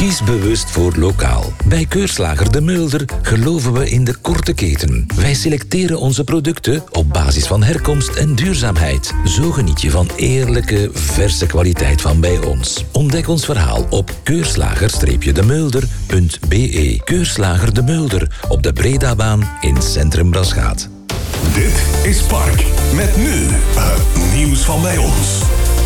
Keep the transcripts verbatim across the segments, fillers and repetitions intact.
Kies bewust voor lokaal. Bij Keurslager De Mulder geloven we in de korte keten. Wij selecteren onze producten op basis van herkomst en duurzaamheid. Zo geniet je van eerlijke, verse kwaliteit van bij ons. Ontdek ons verhaal op keurslager de mulder punt b e. Keurslager De Mulder op de Bredabaan in Centrum Braschaat. Dit is Park. Met nu het nieuws van bij ons.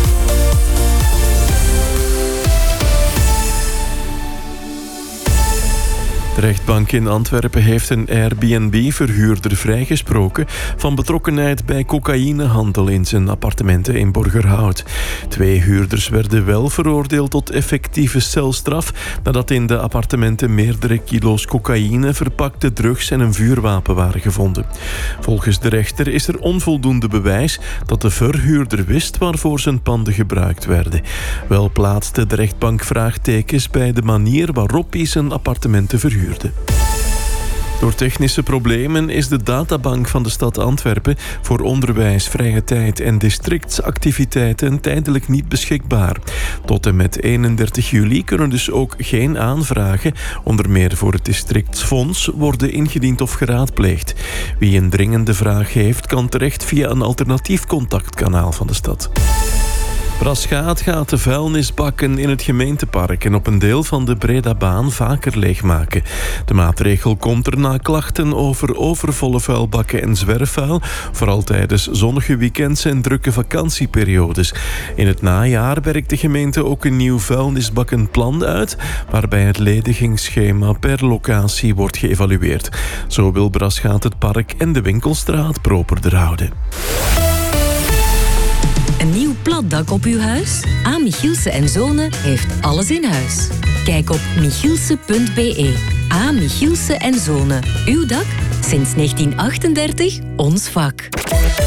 De rechtbank in Antwerpen heeft een Airbnb-verhuurder vrijgesproken van betrokkenheid bij cocaïnehandel in zijn appartementen in Borgerhout. Twee huurders werden wel veroordeeld tot effectieve celstraf nadat in de appartementen meerdere kilo's cocaïne, verpakte drugs en een vuurwapen waren gevonden. Volgens de rechter is er onvoldoende bewijs dat de verhuurder wist waarvoor zijn panden gebruikt werden. Wel plaatste de rechtbank vraagtekens bij de manier waarop hij zijn appartementen verhuurde. Door technische problemen is de databank van de stad Antwerpen voor onderwijs, vrije tijd en districtsactiviteiten tijdelijk niet beschikbaar. Tot en met eenendertig juli kunnen dus ook geen aanvragen, onder meer voor het districtsfonds, worden ingediend of geraadpleegd. Wie een dringende vraag heeft, kan terecht via een alternatief contactkanaal van de stad. Braschaat gaat de vuilnisbakken in het gemeentepark en op een deel van de Bredabaan vaker leegmaken. De maatregel komt er na klachten over overvolle vuilbakken en zwerfvuil, vooral tijdens zonnige weekends en drukke vakantieperiodes. In het najaar werkt de gemeente ook een nieuw vuilnisbakkenplan uit, waarbij het ledigingsschema per locatie wordt geëvalueerd. Zo wil Braschaat het park en de winkelstraat properder houden. Een nieuw platdak op uw huis? A. Michielsen en Zonen heeft alles in huis. Kijk op michielsen punt b e. A. Michielsen en Zonen. Uw dak? Sinds negentien achtendertig ons vak.